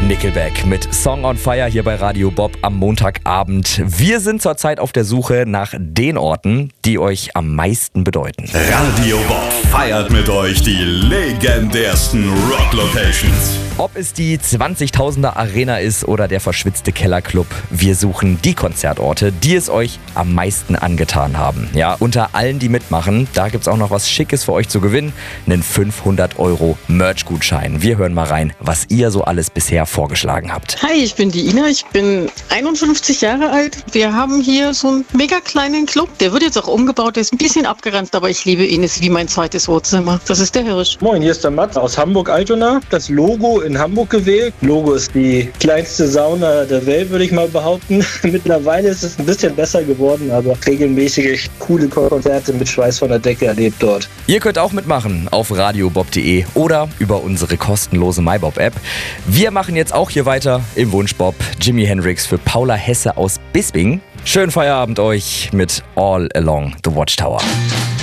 Nickelback mit Song on Fire hier bei Radio Bob am Montagabend. Wir sind zurzeit auf der Suche nach den Orten, die euch am meisten bedeuten. Radio Bob feiert mit euch die legendärsten Rock-Locations. Ob es die 20.000er Arena ist oder der verschwitzte Kellerclub, wir suchen die Konzertorte, die es euch am meisten angetan haben. Ja, unter allen, die mitmachen, da gibt's auch noch was Schickes für euch zu gewinnen, einen 500 € Merch-Gutschein. Wir hören mal rein, was ihr so alles bisher vorgeschlagen habt. Hi, ich bin die Ina, ich bin 51 Jahre alt. Wir haben hier so einen mega kleinen Club, der wird jetzt auch umgebaut, der ist ein bisschen abgeranzt, aber ich liebe ihn, ist wie mein zweites Wohnzimmer. Das ist der Hirsch. Moin, hier ist der Matt aus Hamburg-Altona. Das Logo in Hamburg gewählt. Logo ist die kleinste Sauna der Welt, würde ich mal behaupten. Mittlerweile ist es ein bisschen besser geworden, aber regelmäßig coole Konzerte mit Schweiß von der Decke erlebt dort. Ihr könnt auch mitmachen auf radiobob.de oder über unsere kostenlose MyBob-App. Wir machen jetzt auch hier weiter im Wunschbob. Jimi Hendrix für Paula Hesse aus Bisping. Schönen Feierabend euch mit All Along the Watchtower.